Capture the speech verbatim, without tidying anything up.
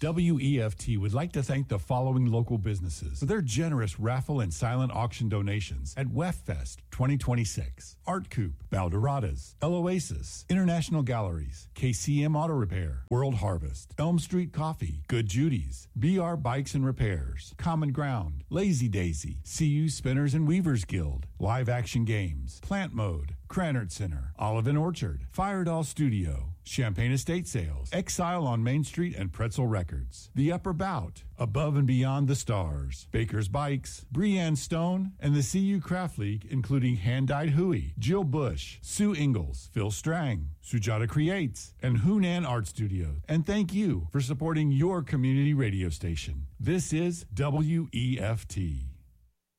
W E F T would like to thank the following local businesses for their generous raffle and silent auction donations at W E F Fest twenty twenty-six. Art Coop, Valdoradas, El Oasis, International Galleries, K C M Auto Repair, World Harvest, Elm Street Coffee, Good Judy's, B R Bikes and Repairs, Common Ground, Lazy Daisy, C U Spinners and Weavers Guild, Live Action Games, Plant Mode, Cranard Center, Olive and Orchard, Firedoll Studio, Champagne Estate Sales, Exile on Main Street and Pretzel Records, The Upper Bout, Above and Beyond the Stars, Baker's Bikes, Breanne Stone, and the C U Craft League, including Hand-Dyed Hui, Jill Bush, Sue Ingalls, Phil Strang, Sujata Creates, and Hunan Art Studio. And thank you for supporting your community radio station. This is W E F T.